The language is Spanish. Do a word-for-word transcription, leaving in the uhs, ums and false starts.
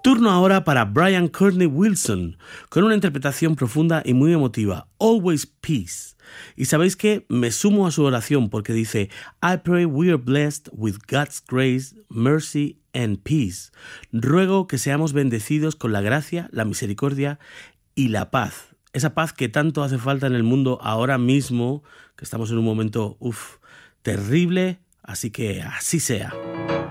Turno ahora para Brian Courtney Wilson, con una interpretación profunda y muy emotiva, Always Peace. Y sabéis que me sumo a su oración porque dice, I pray we are blessed with God's grace, mercy and peace. Ruego que seamos bendecidos con la gracia, la misericordia y la paz. Esa paz que tanto hace falta en el mundo ahora mismo, que estamos en un momento, uff, terrible, así que así sea.